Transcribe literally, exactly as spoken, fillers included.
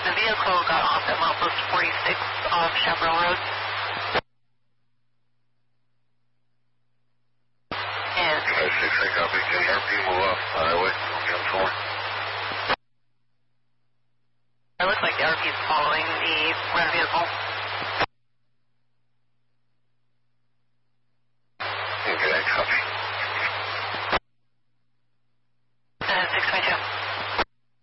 The vehicle got off at milepost forty-six off Chaparral Road. And five six, I copy. Can you help people off highway on the M four?